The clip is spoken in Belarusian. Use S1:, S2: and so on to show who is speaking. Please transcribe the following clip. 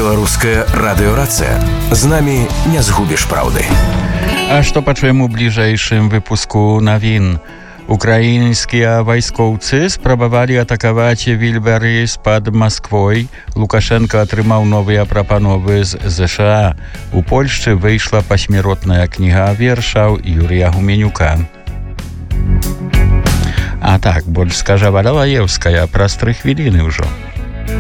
S1: Беларуская радыёрацыя. З намі не згубіш праўды.
S2: А што пачуем у бліжэйшым выпуску навін? Украінскія вайскоўцы спрабавалі атакаваць Вільберыс пад Масквой. Лукашенко атрымаў новыя прапановы з ЗША. У Польшчы выйшла пасмяротная кніга вершаў Юрія Гуменюка. А так, больш скажа Валя Лаеўская праз 3 хвіліны ўжо.